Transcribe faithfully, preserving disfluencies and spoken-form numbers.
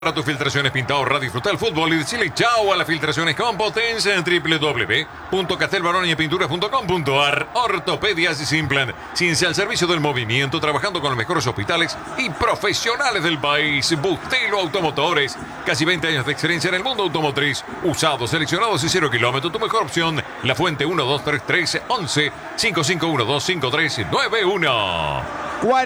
Para tus filtraciones pintado radio, disfrutar el fútbol y decirle chao a las filtraciones con potencia en doble u doble u doble u punto castelbaronia-pinturas punto com punto a r. Ortopedias y Simplan, ciencia al servicio del movimiento, trabajando con los mejores hospitales y profesionales del país. Bustelo Automotores, casi veinte años de experiencia en el mundo automotriz. Usados, seleccionados y cero kilómetros. Tu mejor opción, La Fuente uno dos tres tres once cinco cinco uno dos cinco tres nueve uno.